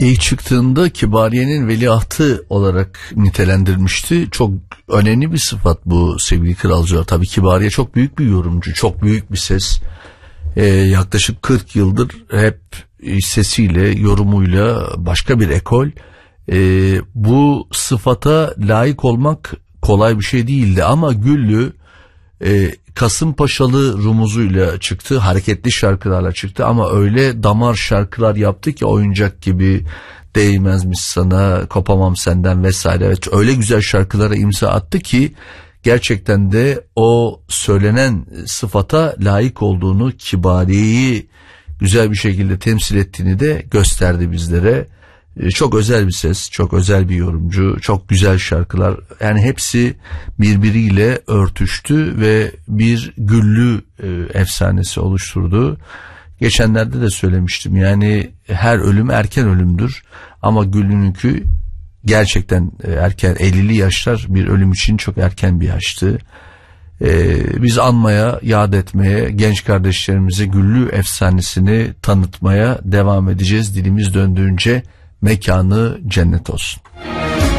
İlk çıktığında Kibariye'nin veliahtı olarak nitelendirmişti. Çok önemli bir sıfat bu sevgili kralcılar. Tabii Kibariye çok büyük bir yorumcu, çok büyük bir ses. Yaklaşık 40 yıldır hep sesiyle, yorumuyla başka bir ekol. Bu sıfata layık olmak kolay bir şey değildi ama Güllü Kasımpaşalı rumuzuyla çıktı, hareketli şarkılarla çıktı ama öyle damar şarkılar yaptı ki oyuncak gibi, değmezmiş sana, kopamam senden vesaire. Evet, öyle güzel şarkılara imza attı ki gerçekten de o söylenen sıfata layık olduğunu, Kibariye'yi güzel bir şekilde temsil ettiğini de gösterdi bizlere. Çok özel bir ses, çok özel bir yorumcu, çok güzel şarkılar. Yani hepsi birbiriyle örtüştü ve bir Güllü efsanesi oluşturdu. Geçenlerde de söylemiştim, yani her ölüm erken ölümdür ama Güllü'nünki gerçekten erken, 50'li yaşlar bir ölüm için çok erken bir yaştı. Biz anmaya, yad etmeye, genç kardeşlerimize Güllü efsanesini tanıtmaya devam edeceğiz. Dilimiz döndüğünce mekanı cennet olsun.